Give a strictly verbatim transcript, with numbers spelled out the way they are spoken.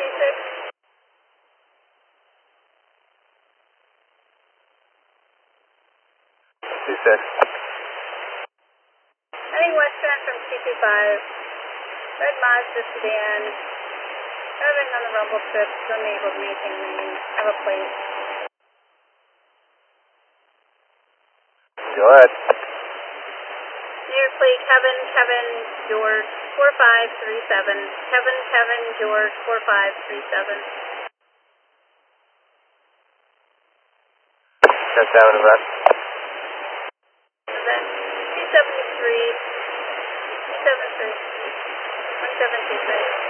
two six. two six. Heading westbound from two two five. Red Mazda sedan. Driving on the rumble strip, unable to maintain lane. Have a plate. Go ahead. New York plate Kevin, Kevin, George, four five three seven. Kevin, Kevin, George, four five three seven. ten seven event. Event two seven three, two seven three, one seven two six.